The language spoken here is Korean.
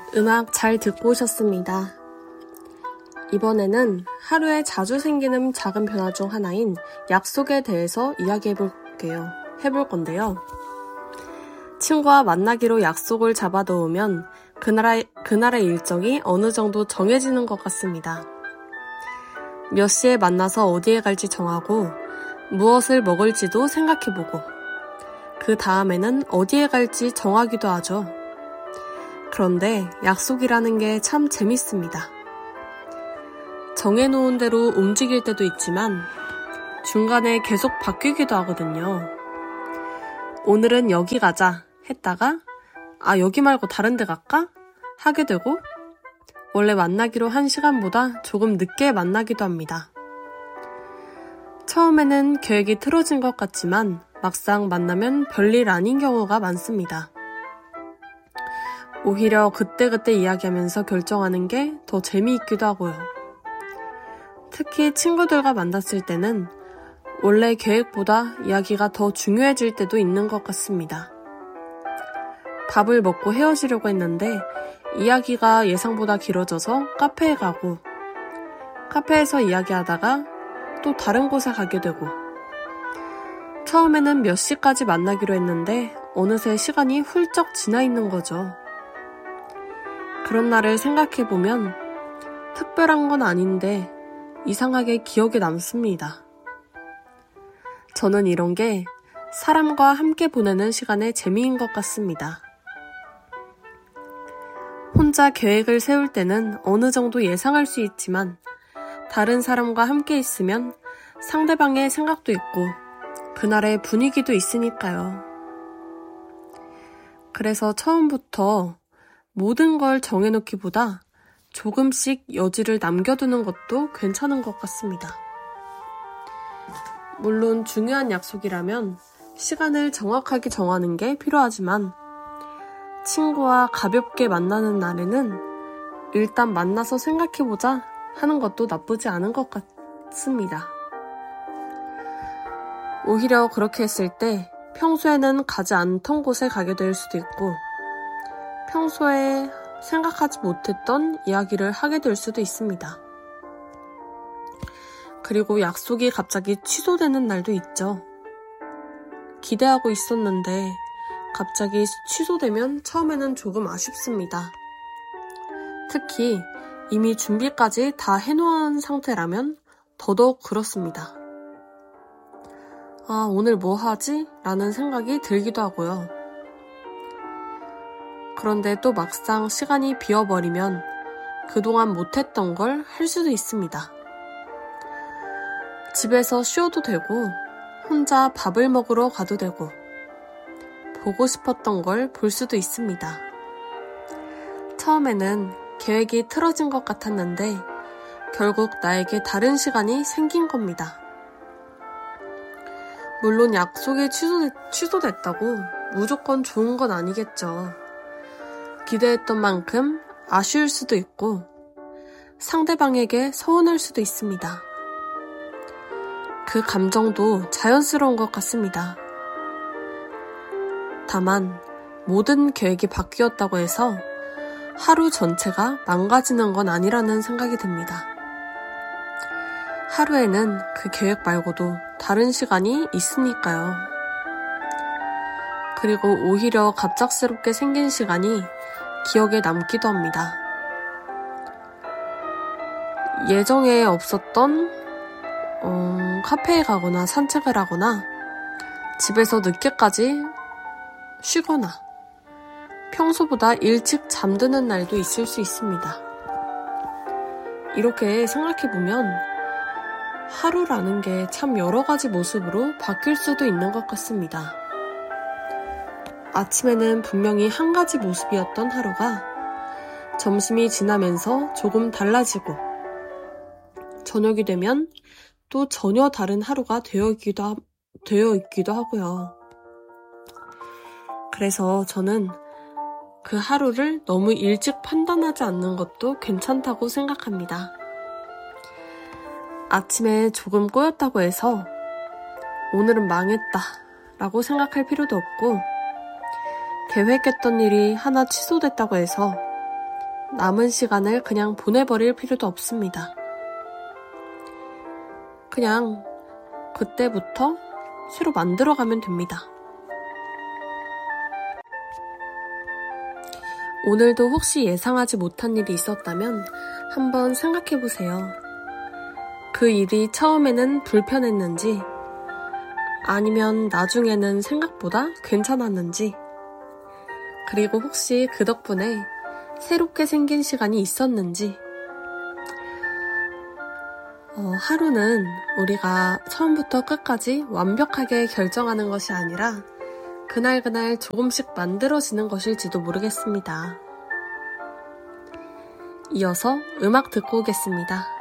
음악 잘 듣고 오셨습니다. 이번에는 하루에 자주 생기는 작은 변화 중 하나인 약속에 대해서 이야기해볼 건데요. 친구와 만나기로 약속을 잡아놓으면 그날의 일정이 어느 정도 정해지는 것 같습니다. 몇 시에 만나서 어디에 갈지 정하고 무엇을 먹을지도 생각해보고 그 다음에는 어디에 갈지 정하기도 하죠. 그런데 약속이라는 게 참 재밌습니다. 정해놓은 대로 움직일 때도 있지만 중간에 계속 바뀌기도 하거든요. 오늘은 여기 가자 했다가 여기 말고 다른 데 갈까? 하게 되고 원래 만나기로 한 시간보다 조금 늦게 만나기도 합니다. 처음에는 계획이 틀어진 것 같지만 막상 만나면 별일 아닌 경우가 많습니다. 오히려 그때그때 이야기하면서 결정하는 게 더 재미있기도 하고요. 특히 친구들과 만났을 때는 원래 계획보다 이야기가 더 중요해질 때도 있는 것 같습니다. 밥을 먹고 헤어지려고 했는데 이야기가 예상보다 길어져서 카페에 가고 카페에서 이야기하다가 또 다른 곳에 가게 되고 처음에는 몇 시까지 만나기로 했는데 어느새 시간이 훌쩍 지나 있는 거죠. 그런 날을 생각해보면 특별한 건 아닌데 이상하게 기억에 남습니다. 저는 이런 게 사람과 함께 보내는 시간의 재미인 것 같습니다. 혼자 계획을 세울 때는 어느 정도 예상할 수 있지만 다른 사람과 함께 있으면 상대방의 생각도 있고 그날의 분위기도 있으니까요. 그래서 처음부터 모든 걸 정해놓기보다 조금씩 여지를 남겨두는 것도 괜찮은 것 같습니다. 물론 중요한 약속이라면 시간을 정확하게 정하는 게 필요하지만 친구와 가볍게 만나는 날에는 일단 만나서 생각해보자 하는 것도 나쁘지 않은 것 같습니다. 오히려 그렇게 했을 때 평소에는 가지 않던 곳에 가게 될 수도 있고 평소에 생각하지 못했던 이야기를 하게 될 수도 있습니다. 그리고 약속이 갑자기 취소되는 날도 있죠. 기대하고 있었는데 갑자기 취소되면 처음에는 조금 아쉽습니다. 특히 이미 준비까지 다 해놓은 상태라면 더더욱 그렇습니다. 오늘 뭐 하지? 라는 생각이 들기도 하고요. 그런데 또 막상 시간이 비어버리면 그동안 못했던 걸 할 수도 있습니다. 집에서 쉬어도 되고 혼자 밥을 먹으러 가도 되고 보고 싶었던 걸 볼 수도 있습니다. 처음에는 계획이 틀어진 것 같았는데 결국 나에게 다른 시간이 생긴 겁니다. 물론 약속이 취소됐다고 무조건 좋은 건 아니겠죠. 기대했던 만큼 아쉬울 수도 있고 상대방에게 서운할 수도 있습니다. 그 감정도 자연스러운 것 같습니다. 다만 모든 계획이 바뀌었다고 해서 하루 전체가 망가지는 건 아니라는 생각이 듭니다. 하루에는 그 계획 말고도 다른 시간이 있으니까요. 그리고 오히려 갑작스럽게 생긴 시간이 기억에 남기도 합니다. 예정에 없었던 카페에 가거나 산책을 하거나 집에서 늦게까지 쉬거나 평소보다 일찍 잠드는 날도 있을 수 있습니다. 이렇게 생각해보면 하루라는 게 참 여러 가지 모습으로 바뀔 수도 있는 것 같습니다. 아침에는 분명히 한 가지 모습이었던 하루가 점심이 지나면서 조금 달라지고 저녁이 되면 또 전혀 다른 하루가 되어 있기도 하고요. 그래서 저는 그 하루를 너무 일찍 판단하지 않는 것도 괜찮다고 생각합니다. 아침에 조금 꼬였다고 해서 오늘은 망했다 라고 생각할 필요도 없고 계획했던 일이 하나 취소됐다고 해서 남은 시간을 그냥 보내버릴 필요도 없습니다. 그냥 그때부터 새로 만들어가면 됩니다. 오늘도 혹시 예상하지 못한 일이 있었다면 한번 생각해보세요. 그 일이 처음에는 불편했는지 아니면 나중에는 생각보다 괜찮았는지, 그리고 혹시 그 덕분에 새롭게 생긴 시간이 있었는지. 하루는 우리가 처음부터 끝까지 완벽하게 결정하는 것이 아니라 그날그날 조금씩 만들어지는 것일지도 모르겠습니다. 이어서 음악 듣고 오겠습니다.